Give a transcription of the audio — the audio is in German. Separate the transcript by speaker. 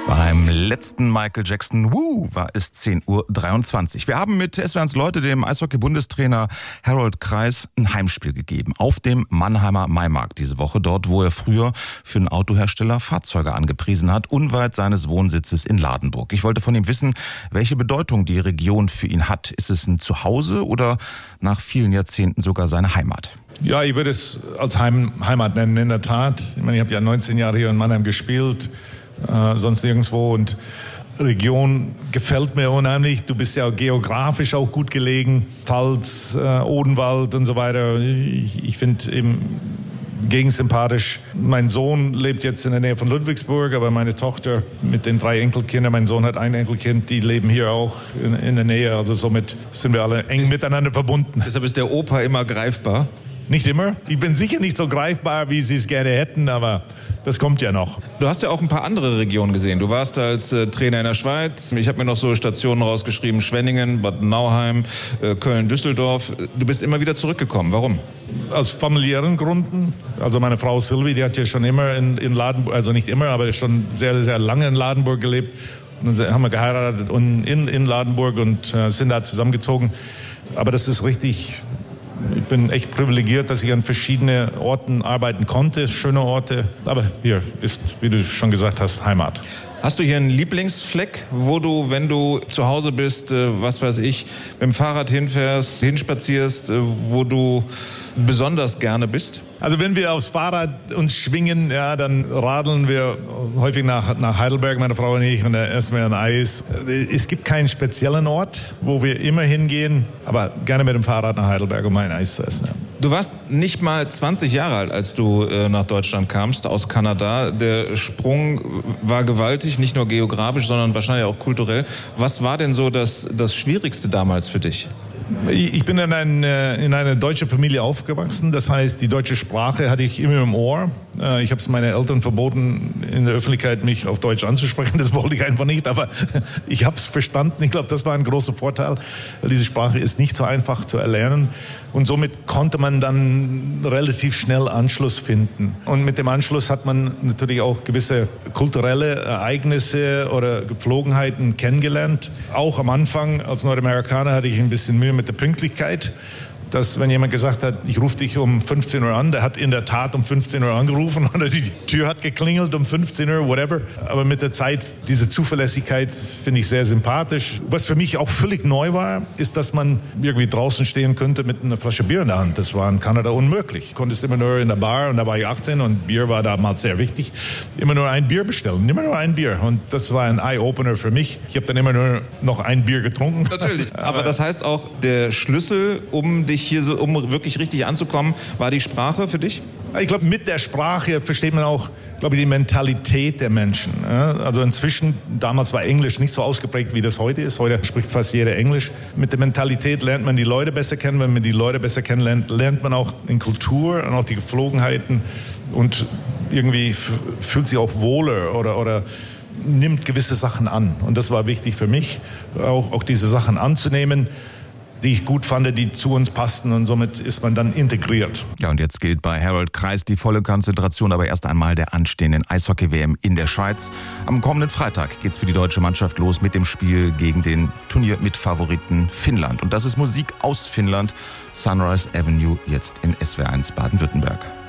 Speaker 1: Beim letzten Michael Jackson war es 10:23 Uhr. Wir haben mit SWR1 Leute dem Eishockey-Bundestrainer Harold Kreis ein Heimspiel gegeben. Auf dem Mannheimer Maimarkt diese Woche. Dort, wo er früher für einen Autohersteller Fahrzeuge angepriesen hat. Unweit seines Wohnsitzes in Ladenburg. Ich wollte von ihm wissen, welche Bedeutung die Region für ihn hat. Ist es ein Zuhause oder nach vielen Jahrzehnten sogar seine Heimat?
Speaker 2: Ja, ich würde es als Heimat nennen, in der Tat. Ich meine, ich habe ja 19 Jahre hier in Mannheim gespielt. Sonst nirgendwo, und Region gefällt mir unheimlich. Du bist ja geografisch auch gut gelegen, Pfalz, Odenwald und so weiter. Ich finde eben gegensympathisch. Mein Sohn lebt jetzt in der Nähe von Ludwigsburg, aber meine Tochter mit den 3 Enkelkindern, mein Sohn hat ein Enkelkind, die leben hier auch in der Nähe. Also somit sind wir alle eng miteinander verbunden.
Speaker 1: Deshalb ist der Opa immer greifbar?
Speaker 2: Nicht immer. Ich bin sicher nicht so greifbar, wie Sie es gerne hätten, aber das kommt ja noch.
Speaker 1: Du hast ja auch ein paar andere Regionen gesehen. Du warst als Trainer in der Schweiz. Ich habe mir noch so Stationen rausgeschrieben: Schwenningen, Bad Nauheim, Köln, Düsseldorf. Du bist immer wieder zurückgekommen. Warum?
Speaker 2: Aus familiären Gründen. Also meine Frau Sylvie, die hat ja schon immer in Ladenburg, also nicht immer, aber schon sehr, sehr lange in Ladenburg gelebt. Und dann haben wir geheiratet in Ladenburg und sind da zusammengezogen. Aber das ist richtig. Ich bin echt privilegiert, dass ich an verschiedenen Orten arbeiten konnte, schöne Orte. Aber hier ist, wie du schon gesagt hast, Heimat.
Speaker 1: Hast du hier einen Lieblingsfleck, wo du, wenn du zu Hause bist, was weiß ich, mit dem Fahrrad hinfährst, hinspazierst, wo du besonders gerne bist?
Speaker 2: Also wenn wir aufs Fahrrad uns schwingen, ja, dann radeln wir häufig nach Heidelberg, meine Frau und ich, und da essen wir ein Eis. Es gibt keinen speziellen Ort, wo wir immer hingehen, aber gerne mit dem Fahrrad nach Heidelberg, um ein Eis zu essen. Ja.
Speaker 1: Du warst nicht mal 20 Jahre alt, als du nach Deutschland kamst, aus Kanada. Der Sprung war gewaltig, nicht nur geografisch, sondern wahrscheinlich auch kulturell. Was war denn so das Schwierigste damals für dich?
Speaker 2: Ich bin in einer deutschen Familie aufgewachsen. Das heißt, die deutsche Sprache hatte ich immer im Ohr. Ich habe es meinen Eltern verboten, in der Öffentlichkeit mich auf Deutsch anzusprechen. Das wollte ich einfach nicht, aber ich habe es verstanden. Ich glaube, das war ein großer Vorteil, weil diese Sprache ist nicht so einfach zu erlernen. Und somit konnte man dann relativ schnell Anschluss finden. Und mit dem Anschluss hat man natürlich auch gewisse kulturelle Ereignisse oder Gepflogenheiten kennengelernt. Auch am Anfang als Nordamerikaner hatte ich ein bisschen Mühe mit der Pünktlichkeit. Dass wenn jemand gesagt hat, ich rufe dich um 15 Uhr an, der hat in der Tat um 15 Uhr angerufen oder die Tür hat geklingelt um 15 Uhr, whatever. Aber mit der Zeit, diese Zuverlässigkeit finde ich sehr sympathisch. Was für mich auch völlig neu war, ist, dass man irgendwie draußen stehen könnte mit einer Flasche Bier in der Hand. Das war in Kanada unmöglich. Ich konnte es immer nur in der Bar, und da war ich 18 und Bier war damals sehr wichtig, immer nur ein Bier bestellen, immer nur ein Bier. Und das war ein Eye-Opener für mich. Ich habe dann immer nur noch ein Bier getrunken.
Speaker 1: Natürlich, aber das heißt auch, der Schlüssel, um dich hier so, um wirklich richtig anzukommen, war die Sprache für dich?
Speaker 2: Ich glaube, mit der Sprache versteht man auch, glaube ich, die Mentalität der Menschen. Also inzwischen, damals war Englisch nicht so ausgeprägt, wie das heute ist. Heute spricht fast jeder Englisch. Mit der Mentalität lernt man die Leute besser kennen. Wenn man die Leute besser kennenlernt, lernt man auch die Kultur und auch die Gepflogenheiten und irgendwie fühlt sich auch wohler oder nimmt gewisse Sachen an. Und das war wichtig für mich, auch diese Sachen anzunehmen, die ich gut fand, die zu uns passten, und somit ist man dann integriert.
Speaker 1: Ja, und jetzt gilt bei Harold Kreis die volle Konzentration, aber erst einmal der anstehenden Eishockey-WM in der Schweiz. Am kommenden Freitag geht's für die deutsche Mannschaft los mit dem Spiel gegen den Turniermitfavoriten Finnland. Und das ist Musik aus Finnland. Sunrise Avenue jetzt in SWR1 Baden-Württemberg.